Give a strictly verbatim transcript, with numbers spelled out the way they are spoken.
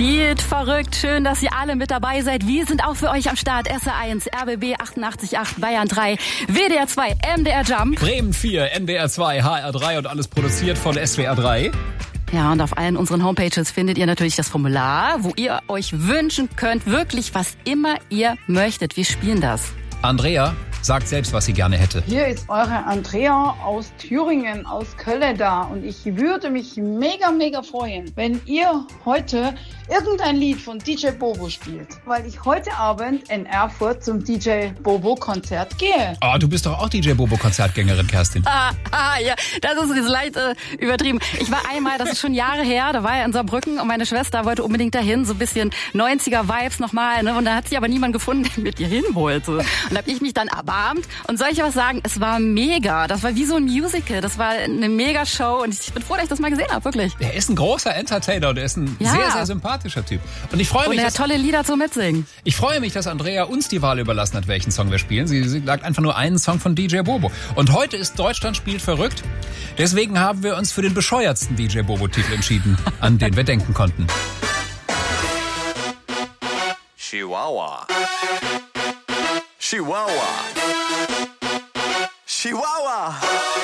Spielt verrückt. Schön, dass ihr alle mit dabei seid. Wir sind auch für euch am Start. S R eins, R B B achtundachtzig Komma acht, Bayern drei, W D R zwei, M D R Jump. Bremen vier, N D R zwei, H R drei und alles produziert von S W R drei. Ja, und auf allen unseren Homepages findet ihr natürlich das Formular, wo ihr euch wünschen könnt, wirklich was immer ihr möchtet. Wir spielen das. Andrea sagt selbst, was sie gerne hätte. Hier ist eure Andrea aus Thüringen, aus Köln da. Und ich würde mich mega, mega freuen, wenn ihr heute irgendein Lied von D J Bobo spielt. Weil ich heute Abend in Erfurt zum D J Bobo Konzert gehe. Oh, du bist doch auch D J Bobo Konzertgängerin, Kerstin. Ah, ah ja, das ist jetzt leicht äh, übertrieben. Ich war einmal, das ist schon Jahre her, da war er in Saarbrücken und meine Schwester wollte unbedingt dahin, so ein bisschen neunziger Vibes nochmal. Ne? Und da hat sich aber niemand gefunden, der mit ihr hin wollte. Und da habe ich mich dann erbarmt. Und soll ich was sagen, es war mega. Das war wie so ein Musical. Das war eine mega Show und ich bin froh, dass ich das mal gesehen habe, wirklich. Er ist ein großer Entertainer und er ist ein Ja. sehr, sehr sympathischer Typ. Und ich freue Und mich, er dass, hat tolle Lieder zum Mitsingen. ich freue mich, dass Andrea uns die Wahl überlassen hat, welchen Song wir spielen. Sie, sie sagt einfach nur einen Song von D J Bobo. Und heute ist Deutschland spielt verrückt. Deswegen haben wir uns für den bescheuertsten D J Bobo-Titel entschieden, an den wir denken konnten. Chihuahua. Chihuahua. Chihuahua.